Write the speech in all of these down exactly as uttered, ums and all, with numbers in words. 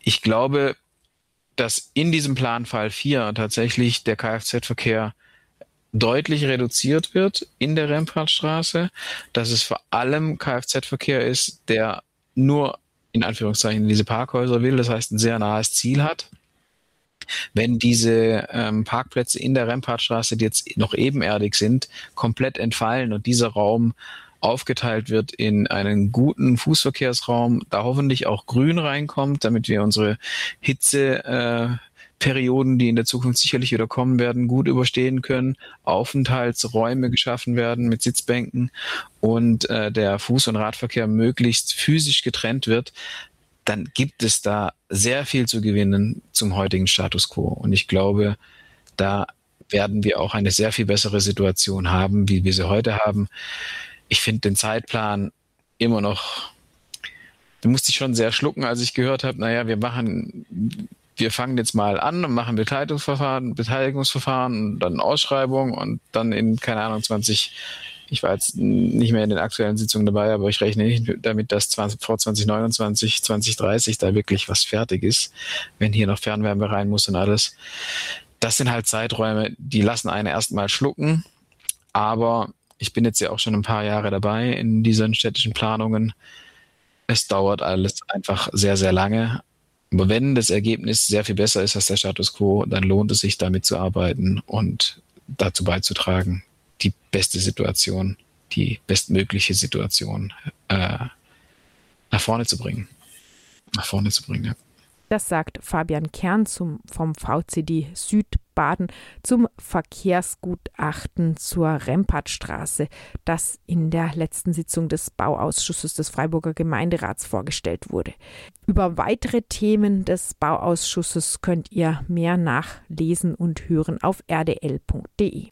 Ich glaube, dass in diesem Planfall vier tatsächlich der Kfz-Verkehr deutlich reduziert wird in der Rempartstraße, dass es vor allem Kfz-Verkehr ist, der nur in Anführungszeichen in diese Parkhäuser will, das heißt ein sehr nahes Ziel hat. Wenn diese ähm, Parkplätze in der Rempartstraße, die jetzt noch ebenerdig sind, komplett entfallen und dieser Raum aufgeteilt wird in einen guten Fußverkehrsraum, da hoffentlich auch Grün reinkommt, damit wir unsere Hitzeperioden, äh, die in der Zukunft sicherlich wieder kommen werden, gut überstehen können, Aufenthaltsräume geschaffen werden mit Sitzbänken und äh, der Fuß- und Radverkehr möglichst physisch getrennt wird, dann gibt es da sehr viel zu gewinnen zum heutigen Status quo. Und ich glaube, da werden wir auch eine sehr viel bessere Situation haben, wie wir sie heute haben. Ich finde den Zeitplan immer noch, da musste ich schon sehr schlucken, als ich gehört habe, naja, wir machen, wir fangen jetzt mal an und machen Beteiligungsverfahren, Beteiligungsverfahren und dann Ausschreibung und dann in, keine Ahnung, zwanzig, ich war jetzt nicht mehr in den aktuellen Sitzungen dabei, aber ich rechne nicht damit, dass zwanzig, vor zwanzig neunundzwanzig, zwanzig dreißig da wirklich was fertig ist, wenn hier noch Fernwärme rein muss und alles. Das sind halt Zeiträume, die lassen einen erstmal schlucken, aber ich bin jetzt ja auch schon ein paar Jahre dabei in diesen städtischen Planungen. Es dauert alles einfach sehr, sehr lange. Aber wenn das Ergebnis sehr viel besser ist als der Status quo, dann lohnt es sich, damit zu arbeiten und dazu beizutragen, die beste Situation, die bestmögliche Situation äh, nach vorne zu bringen. Nach vorne zu bringen, ja. Das sagt Fabian Kern zum, vom V C D Südbaden zum Verkehrsgutachten zur Rempartstraße, das in der letzten Sitzung des Bauausschusses des Freiburger Gemeinderats vorgestellt wurde. Über weitere Themen des Bauausschusses könnt ihr mehr nachlesen und hören auf r d l punkt d e.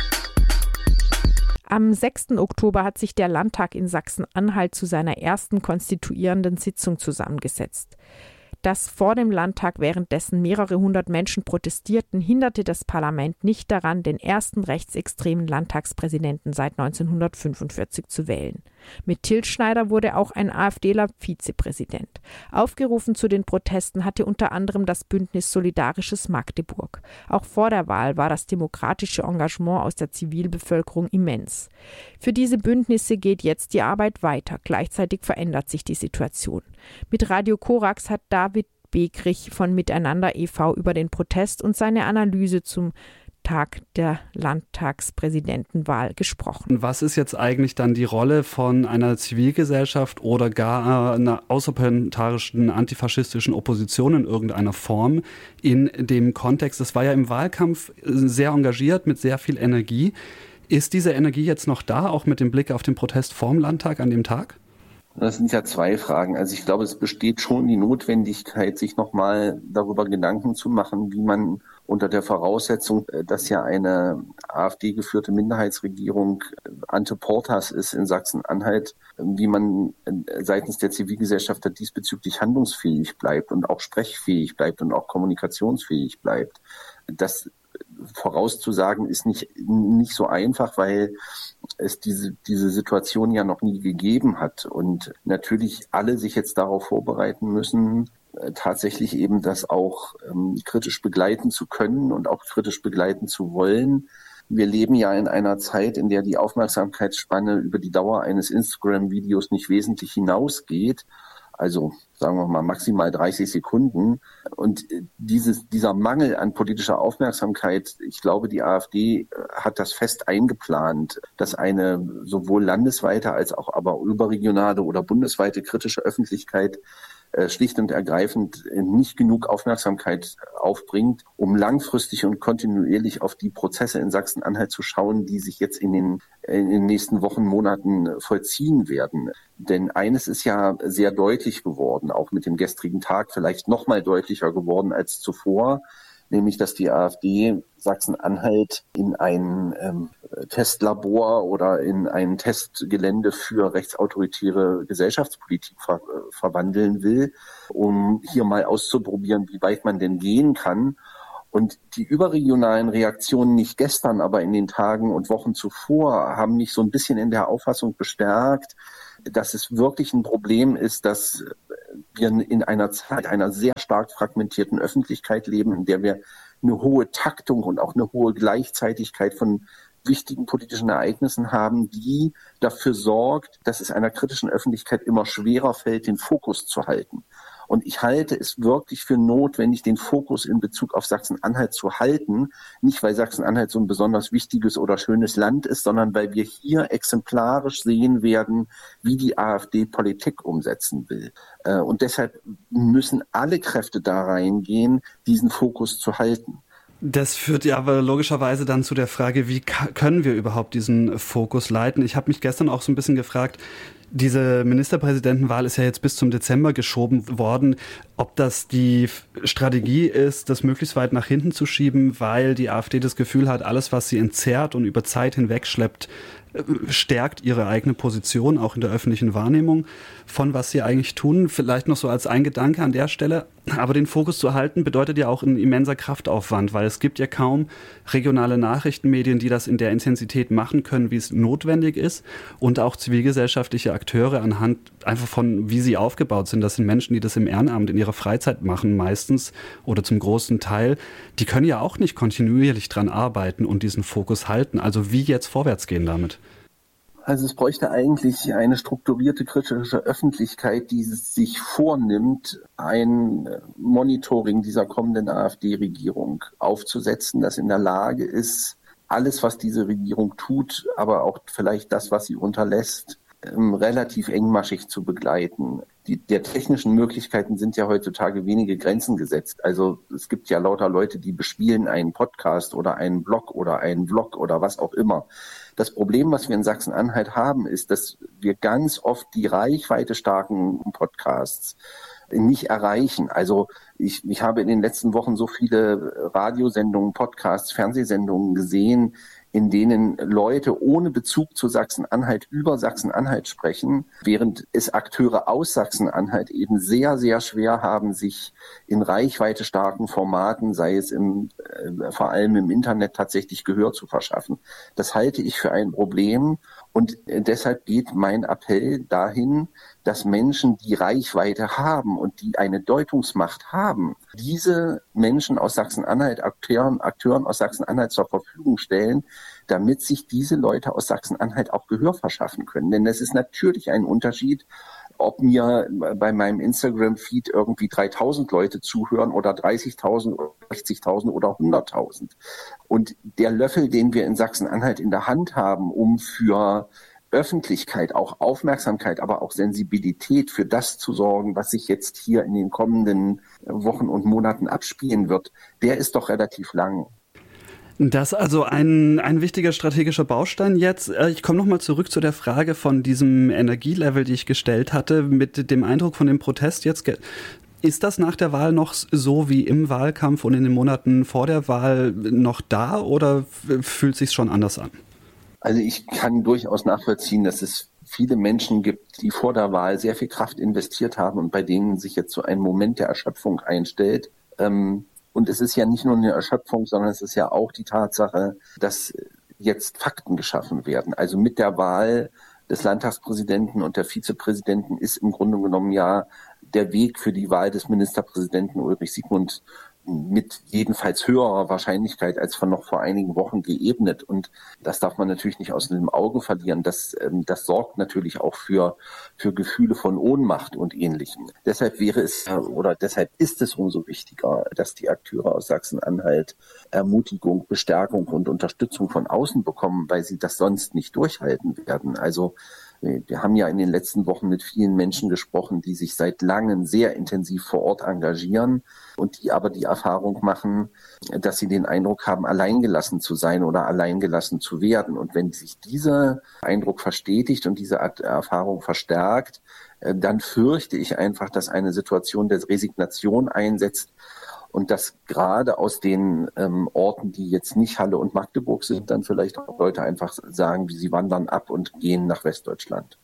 Am sechsten Oktober hat sich der Landtag in Sachsen-Anhalt zu seiner ersten konstituierenden Sitzung zusammengesetzt. Dass vor dem Landtag währenddessen mehrere hundert Menschen protestierten, hinderte das Parlament nicht daran, den ersten rechtsextremen Landtagspräsidenten seit neunzehnhundertfünfundvierzig zu wählen. Mit Till Schneider wurde auch ein AfDler Vizepräsident. Aufgerufen zu den Protesten hatte unter anderem das Bündnis Solidarisches Magdeburg. Auch vor der Wahl war das demokratische Engagement aus der Zivilbevölkerung immens. Für diese Bündnisse geht jetzt die Arbeit weiter. Gleichzeitig verändert sich die Situation. Mit Radio Korax hat David Begrich von Miteinander e V über den Protest und seine Analyse zum Tag der Landtagspräsidentenwahl gesprochen. Was ist jetzt eigentlich dann die Rolle von einer Zivilgesellschaft oder gar einer außerparlamentarischen antifaschistischen Opposition in irgendeiner Form in dem Kontext? Das war ja im Wahlkampf sehr engagiert, mit sehr viel Energie. Ist diese Energie jetzt noch da, auch mit dem Blick auf den Protest vorm Landtag an dem Tag? Das sind ja zwei Fragen. Also ich glaube, es besteht schon die Notwendigkeit, sich nochmal darüber Gedanken zu machen, wie man unter der Voraussetzung, dass ja eine AfD-geführte Minderheitsregierung ante portas ist in Sachsen-Anhalt, wie man seitens der Zivilgesellschaft diesbezüglich handlungsfähig bleibt und auch sprechfähig bleibt und auch kommunikationsfähig bleibt. Das vorauszusagen ist nicht, nicht so einfach, weil es diese, diese Situation ja noch nie gegeben hat und natürlich alle sich jetzt darauf vorbereiten müssen, äh, tatsächlich eben das auch ähm, kritisch begleiten zu können und auch kritisch begleiten zu wollen. Wir leben ja in einer Zeit, in der die Aufmerksamkeitsspanne über die Dauer eines Instagram-Videos nicht wesentlich hinausgeht. Also sagen wir mal maximal dreißig Sekunden. Und dieses, dieser Mangel an politischer Aufmerksamkeit, ich glaube, die AfD hat das fest eingeplant, dass eine sowohl landesweite als auch aber überregionale oder bundesweite kritische Öffentlichkeit äh, schlicht und ergreifend nicht genug Aufmerksamkeit aufbringt, um langfristig und kontinuierlich auf die Prozesse in Sachsen-Anhalt zu schauen, die sich jetzt in den, in den nächsten Wochen, Monaten vollziehen werden. Denn eines ist ja sehr deutlich geworden, auch mit dem gestrigen Tag vielleicht noch mal deutlicher geworden als zuvor, nämlich dass die AfD Sachsen-Anhalt in ein ähm, Testlabor oder in ein Testgelände für rechtsautoritäre Gesellschaftspolitik ver- verwandeln will, um hier mal auszuprobieren, wie weit man denn gehen kann. Und die überregionalen Reaktionen nicht gestern, aber in den Tagen und Wochen zuvor haben mich so ein bisschen in der Auffassung bestärkt, dass es wirklich ein Problem ist, dass wir in einer Zeit einer sehr stark fragmentierten Öffentlichkeit leben, in der wir eine hohe Taktung und auch eine hohe Gleichzeitigkeit von wichtigen politischen Ereignissen haben, die dafür sorgt, dass es einer kritischen Öffentlichkeit immer schwerer fällt, den Fokus zu halten. Und ich halte es wirklich für notwendig, den Fokus in Bezug auf Sachsen-Anhalt zu halten. Nicht, weil Sachsen-Anhalt so ein besonders wichtiges oder schönes Land ist, sondern weil wir hier exemplarisch sehen werden, wie die AfD Politik umsetzen will. Und deshalb müssen alle Kräfte da reingehen, diesen Fokus zu halten. Das führt ja aber logischerweise dann zu der Frage, wie können wir überhaupt diesen Fokus leiten? Ich habe mich gestern auch so ein bisschen gefragt, diese Ministerpräsidentenwahl ist ja jetzt bis zum Dezember geschoben worden, ob das die Strategie ist, das möglichst weit nach hinten zu schieben, weil die AfD das Gefühl hat, alles, was sie entzerrt und über Zeit hinweg schleppt, stärkt ihre eigene Position, auch in der öffentlichen Wahrnehmung von was sie eigentlich tun. Vielleicht noch so als ein Gedanke an der Stelle. Aber den Fokus zu halten, bedeutet ja auch ein immenser Kraftaufwand, weil es gibt ja kaum regionale Nachrichtenmedien, die das in der Intensität machen können, wie es notwendig ist. Und auch zivilgesellschaftliche Akteure anhand einfach von, wie sie aufgebaut sind. Das sind Menschen, die das im Ehrenamt in ihrer Freizeit machen meistens oder zum großen Teil. Die können ja auch nicht kontinuierlich dran arbeiten und diesen Fokus halten. Also wie jetzt vorwärts gehen damit? Also es bräuchte eigentlich eine strukturierte kritische Öffentlichkeit, die sich vornimmt, ein Monitoring dieser kommenden AfD-Regierung aufzusetzen, das in der Lage ist, alles, was diese Regierung tut, aber auch vielleicht das, was sie unterlässt, relativ engmaschig zu begleiten. Die, der technischen Möglichkeiten sind ja heutzutage wenige Grenzen gesetzt. Also es gibt ja lauter Leute, die bespielen einen Podcast oder einen Blog oder einen Vlog oder was auch immer. Das Problem, was wir in Sachsen-Anhalt haben, ist, dass wir ganz oft die reichweite starken Podcasts nicht erreichen. Also ich, ich habe in den letzten Wochen so viele Radiosendungen, Podcasts, Fernsehsendungen gesehen, in denen Leute ohne Bezug zu Sachsen-Anhalt über Sachsen-Anhalt sprechen, während es Akteure aus Sachsen-Anhalt eben sehr, sehr schwer haben, sich in reichweite starken Formaten, sei es im, äh, vor allem im Internet, tatsächlich Gehör zu verschaffen. Das halte ich für ein Problem und deshalb geht mein Appell dahin, dass Menschen, die Reichweite haben und die eine Deutungsmacht haben, diese Menschen aus Sachsen-Anhalt, Akteuren, Akteuren aus Sachsen-Anhalt zur Verfügung stellen, damit sich diese Leute aus Sachsen-Anhalt auch Gehör verschaffen können. Denn es ist natürlich ein Unterschied, ob mir bei meinem Instagram-Feed irgendwie dreitausend Leute zuhören oder dreißigtausend oder sechzigtausend oder hunderttausend. Und der Löffel, den wir in Sachsen-Anhalt in der Hand haben, um für Öffentlichkeit, auch Aufmerksamkeit, aber auch Sensibilität für das zu sorgen, was sich jetzt hier in den kommenden Wochen und Monaten abspielen wird, der ist doch relativ lang. Das ist also ein, ein wichtiger strategischer Baustein jetzt. Ich komme nochmal zurück zu der Frage von diesem Energielevel, die ich gestellt hatte, mit dem Eindruck von dem Protest jetzt. Ist das nach der Wahl noch so wie im Wahlkampf und in den Monaten vor der Wahl noch da oder fühlt es sich schon anders an? Also ich kann durchaus nachvollziehen, dass es viele Menschen gibt, die vor der Wahl sehr viel Kraft investiert haben und bei denen sich jetzt so ein Moment der Erschöpfung einstellt. Und es ist ja nicht nur eine Erschöpfung, sondern es ist ja auch die Tatsache, dass jetzt Fakten geschaffen werden. Also mit der Wahl des Landtagspräsidenten und der Vizepräsidenten ist im Grunde genommen ja der Weg für die Wahl des Ministerpräsidenten Ulrich Siegmund mit jedenfalls höherer Wahrscheinlichkeit als von noch vor einigen Wochen geebnet. Und das darf man natürlich nicht aus dem Auge verlieren. Das, das sorgt natürlich auch für, für Gefühle von Ohnmacht und Ähnlichem. Deshalb wäre es, oder deshalb ist es umso wichtiger, dass die Akteure aus Sachsen-Anhalt Ermutigung, Bestärkung und Unterstützung von außen bekommen, weil sie das sonst nicht durchhalten werden. Also, wir haben ja in den letzten Wochen mit vielen Menschen gesprochen, die sich seit langem sehr intensiv vor Ort engagieren und die aber die Erfahrung machen, dass sie den Eindruck haben, alleingelassen zu sein oder alleingelassen zu werden. Und wenn sich dieser Eindruck verstetigt und diese Erfahrung verstärkt, dann fürchte ich einfach, dass eine Situation der Resignation einsetzt, und dass gerade aus den ähm, Orten, die jetzt nicht Halle und Magdeburg sind, dann vielleicht auch Leute einfach sagen, wie sie wandern ab und gehen nach Westdeutschland.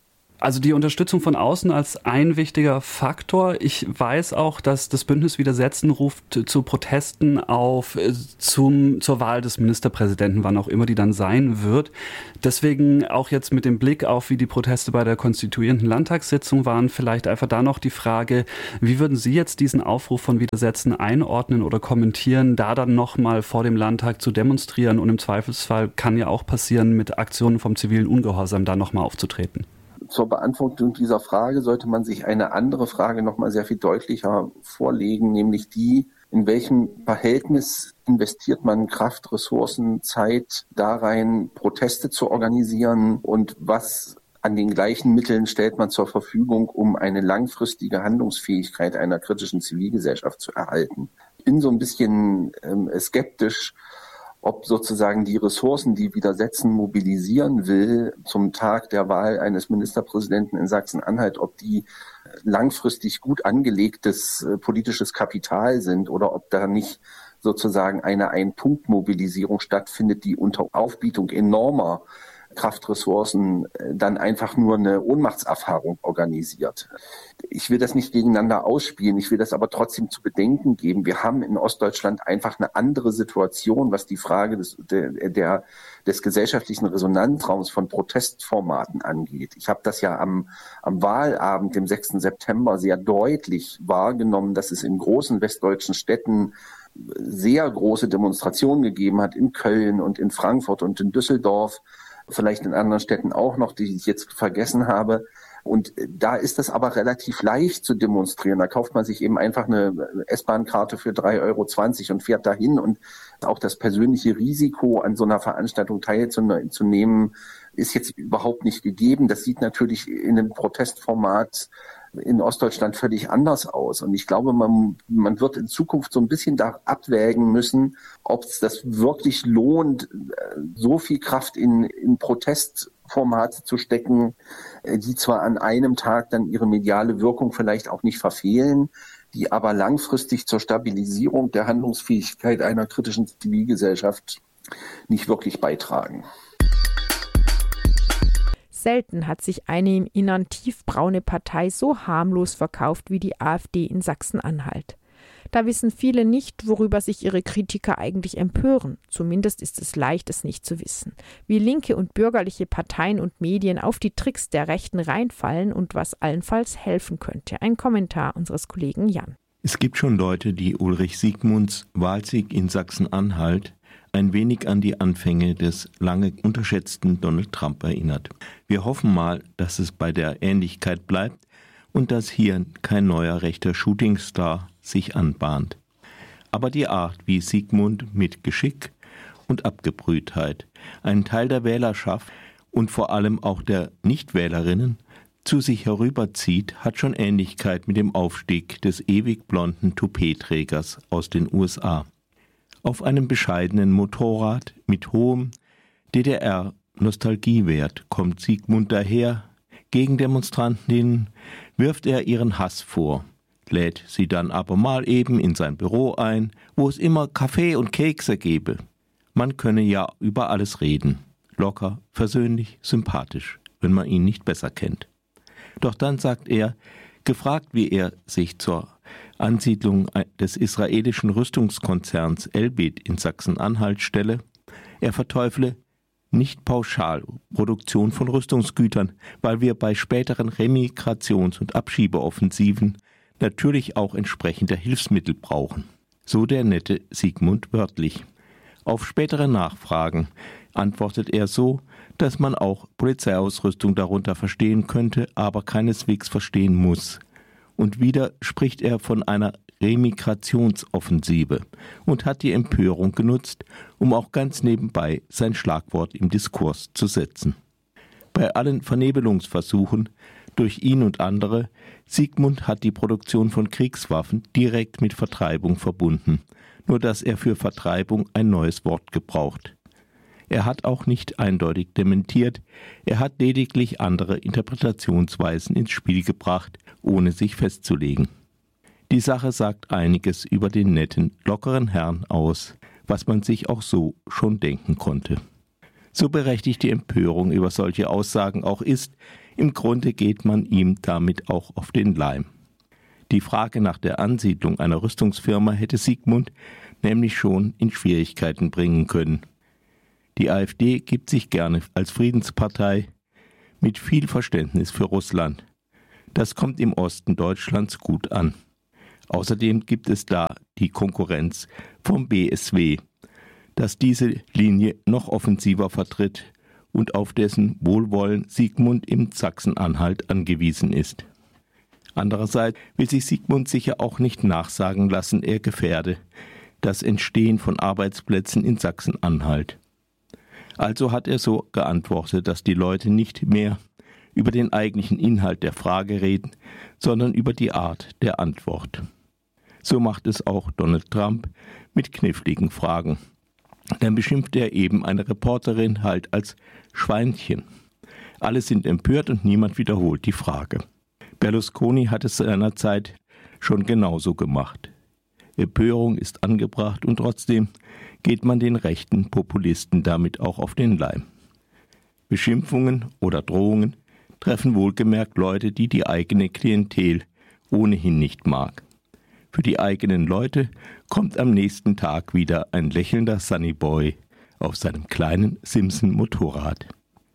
Also die Unterstützung von außen als ein wichtiger Faktor. Ich weiß auch, dass das Bündnis Widersetzen ruft zu Protesten auf zum, zur Wahl des Ministerpräsidenten, wann auch immer die dann sein wird. Deswegen auch jetzt mit dem Blick auf, wie die Proteste bei der konstituierenden Landtagssitzung waren, vielleicht einfach da noch die Frage, wie würden Sie jetzt diesen Aufruf von Widersetzen einordnen oder kommentieren, da dann nochmal vor dem Landtag zu demonstrieren und im Zweifelsfall kann ja auch passieren, mit Aktionen vom zivilen Ungehorsam da nochmal aufzutreten? Zur Beantwortung dieser Frage sollte man sich eine andere Frage noch mal sehr viel deutlicher vorlegen, nämlich die, in welchem Verhältnis investiert man Kraft, Ressourcen, Zeit da rein, Proteste zu organisieren und was an den gleichen Mitteln stellt man zur Verfügung, um eine langfristige Handlungsfähigkeit einer kritischen Zivilgesellschaft zu erhalten. Ich bin so ein bisschen ähm, skeptisch, ob sozusagen die Ressourcen, die Widersetzen mobilisieren will zum Tag der Wahl eines Ministerpräsidenten in Sachsen-Anhalt, ob die langfristig gut angelegtes äh, politisches Kapital sind oder ob da nicht sozusagen eine Ein-Punkt-Mobilisierung stattfindet, die unter Aufbietung enormer Kraftressourcen dann einfach nur eine Ohnmachtserfahrung organisiert. Ich will das nicht gegeneinander ausspielen, ich will das aber trotzdem zu bedenken geben. Wir haben in Ostdeutschland einfach eine andere Situation, was die Frage des, der, der, des gesellschaftlichen Resonanzraums von Protestformaten angeht. Ich habe das ja am, am Wahlabend, dem sechsten September, sehr deutlich wahrgenommen, dass es in großen westdeutschen Städten sehr große Demonstrationen gegeben hat, in Köln und in Frankfurt und in Düsseldorf, vielleicht in anderen Städten auch noch, die ich jetzt vergessen habe. Und da ist es aber relativ leicht zu demonstrieren. Da kauft man sich eben einfach eine S-Bahn-Karte für drei Euro zwanzig und fährt dahin. Und auch das persönliche Risiko, an so einer Veranstaltung teilzunehmen, ist jetzt überhaupt nicht gegeben. Das sieht natürlich in einem Protestformat in Ostdeutschland völlig anders aus. Und ich glaube, man, man wird in Zukunft so ein bisschen da abwägen müssen, ob es das wirklich lohnt, so viel Kraft in, in Protestformate zu stecken, die zwar an einem Tag dann ihre mediale Wirkung vielleicht auch nicht verfehlen, die aber langfristig zur Stabilisierung der Handlungsfähigkeit einer kritischen Zivilgesellschaft nicht wirklich beitragen. Selten hat sich eine im Innern tiefbraune Partei so harmlos verkauft wie die AfD in Sachsen-Anhalt. Da wissen viele nicht, worüber sich ihre Kritiker eigentlich empören. Zumindest ist es leicht, es nicht zu wissen. Wie linke und bürgerliche Parteien und Medien auf die Tricks der Rechten reinfallen und was allenfalls helfen könnte. Ein Kommentar unseres Kollegen Jan. Es gibt schon Leute, die Ulrich Siegmunds Wahlsieg in Sachsen-Anhalt ein wenig an die Anfänge des lange unterschätzten Donald Trump erinnert. Wir hoffen mal, dass es bei der Ähnlichkeit bleibt und dass hier kein neuer rechter Shootingstar sich anbahnt. Aber die Art, wie Siegmund mit Geschick und Abgebrühtheit einen Teil der Wählerschaft und vor allem auch der Nichtwählerinnen zu sich herüberzieht, hat schon Ähnlichkeit mit dem Aufstieg des ewig blonden Toupet-Trägers aus den U S A. Auf einem bescheidenen Motorrad mit hohem D D R-Nostalgiewert kommt Siegmund daher. Gegen Demonstrantinnen wirft er ihren Hass vor, lädt sie dann aber mal eben in sein Büro ein, wo es immer Kaffee und Kekse gebe. Man könne ja über alles reden. Locker, versöhnlich, sympathisch, wenn man ihn nicht besser kennt. Doch dann sagt er, gefragt, wie er sich zur Ansiedlung des israelischen Rüstungskonzerns Elbit in Sachsen-Anhalt stelle, er verteufle nicht pauschal Produktion von Rüstungsgütern, weil wir bei späteren Remigrations- und Abschiebeoffensiven natürlich auch entsprechende Hilfsmittel brauchen. So der nette Siegmund wörtlich. Auf spätere Nachfragen antwortet er so, dass man auch Polizeiausrüstung darunter verstehen könnte, aber keineswegs verstehen muss. Und wieder spricht er von einer Remigrationsoffensive und hat die Empörung genutzt, um auch ganz nebenbei sein Schlagwort im Diskurs zu setzen. Bei allen Vernebelungsversuchen durch ihn und andere, Siegmund hat die Produktion von Kriegswaffen direkt mit Vertreibung verbunden, nur dass er für Vertreibung ein neues Wort gebraucht. Er hat auch nicht eindeutig dementiert, er hat lediglich andere Interpretationsweisen ins Spiel gebracht, ohne sich festzulegen. Die Sache sagt einiges über den netten, lockeren Herrn aus, was man sich auch so schon denken konnte. So berechtigt die Empörung über solche Aussagen auch ist, Im Grunde geht man ihm damit auch auf den Leim. Die Frage nach der Ansiedlung einer Rüstungsfirma hätte Sigmund nämlich schon in Schwierigkeiten bringen können. Die AfD gibt sich gerne als Friedenspartei mit viel Verständnis für Russland. Das kommt im Osten Deutschlands gut an. Außerdem gibt es da die Konkurrenz vom B S W, das diese Linie noch offensiver vertritt und auf dessen Wohlwollen Sigmund im Sachsen-Anhalt angewiesen ist. Andererseits will sich Sigmund sicher auch nicht nachsagen lassen, er gefährde das Entstehen von Arbeitsplätzen in Sachsen-Anhalt. Also hat er so geantwortet, dass die Leute nicht mehr über den eigentlichen Inhalt der Frage reden, sondern über die Art der Antwort. So macht es auch Donald Trump mit kniffligen Fragen. Dann beschimpft er eben eine Reporterin halt als Schweinchen. Alle sind empört und niemand wiederholt die Frage. Berlusconi hat es seinerzeit schon genauso gemacht. Empörung ist angebracht und trotzdem geht man den rechten Populisten damit auch auf den Leim. Beschimpfungen oder Drohungen treffen wohlgemerkt Leute, die die eigene Klientel ohnehin nicht mag. Für die eigenen Leute kommt am nächsten Tag wieder ein lächelnder Sunnyboy auf seinem kleinen Simpson-Motorrad.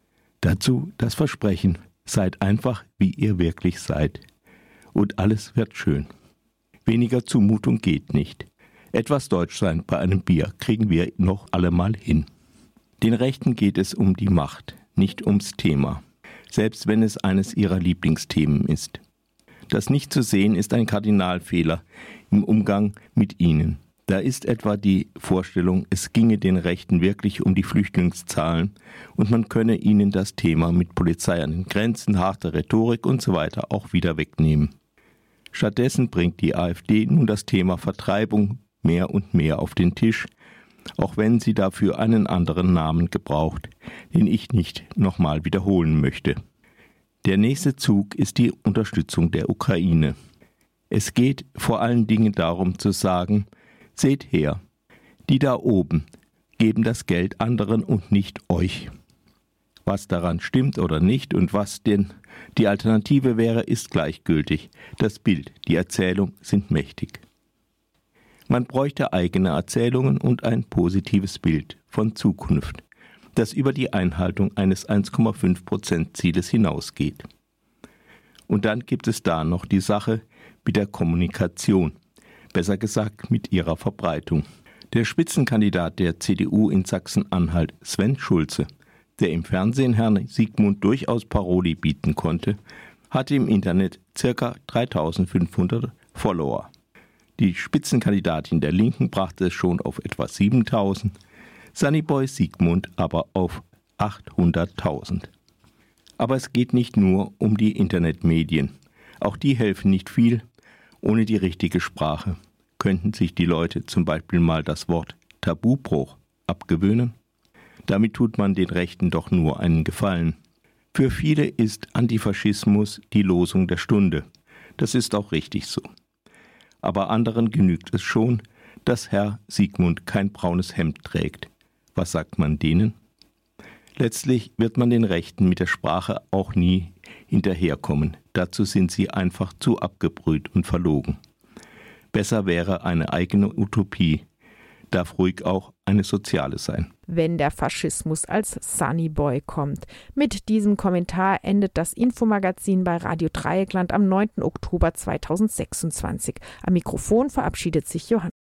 Dazu das Versprechen: Seid einfach, wie ihr wirklich seid. Und alles wird schön. Weniger Zumutung geht nicht. Etwas Deutschsein bei einem Bier kriegen wir noch allemal hin. Den Rechten geht es um die Macht, nicht ums Thema, selbst wenn es eines ihrer Lieblingsthemen ist. Das nicht zu sehen ist ein Kardinalfehler im Umgang mit ihnen. Da ist etwa die Vorstellung, es ginge den Rechten wirklich um die Flüchtlingszahlen und man könne ihnen das Thema mit Polizei an den Grenzen, harte Rhetorik und so weiter auch wieder wegnehmen. Stattdessen bringt die AfD nun das Thema Vertreibung mehr und mehr auf den Tisch, auch wenn sie dafür einen anderen Namen gebraucht, den ich nicht nochmal wiederholen möchte. Der nächste Zug ist die Unterstützung der Ukraine. Es geht vor allen Dingen darum zu sagen: Seht her, die da oben geben das Geld anderen und nicht euch. Was daran stimmt oder nicht und was denn die Alternative wäre, ist gleichgültig. Das Bild, die Erzählung sind mächtig. Man bräuchte eigene Erzählungen und ein positives Bild von Zukunft, das über die Einhaltung eines eins Komma fünf Prozent Zieles hinausgeht. Und dann gibt es da noch die Sache mit der Kommunikation, besser gesagt mit ihrer Verbreitung. Der Spitzenkandidat der C D U in Sachsen-Anhalt, Sven Schulze, der im Fernsehen Herrn Sigmund durchaus Paroli bieten konnte, hatte im Internet ca. dreitausendfünfhundert Follower. Die Spitzenkandidatin der Linken brachte es schon auf etwa siebentausend, Sunnyboy Sigmund aber auf achthunderttausend. Aber es geht nicht nur um die Internetmedien. Auch die helfen nicht viel. Ohne die richtige Sprache könnten sich die Leute zum Beispiel mal das Wort Tabubruch abgewöhnen. Damit tut man den Rechten doch nur einen Gefallen. Für viele ist Antifaschismus die Losung der Stunde. Das ist auch richtig so. Aber anderen genügt es schon, dass Herr Sigmund kein braunes Hemd trägt. Was sagt man denen? Letztlich wird man den Rechten mit der Sprache auch nie hinterherkommen. Dazu sind sie einfach zu abgebrüht und verlogen. Besser wäre eine eigene Utopie. Darf ruhig auch eine soziale sein. Wenn der Faschismus als Sunnyboy kommt. Mit diesem Kommentar endet das Infomagazin bei Radio Dreieckland am neunten Oktober zweitausendsechsundzwanzig. Am Mikrofon verabschiedet sich Johanna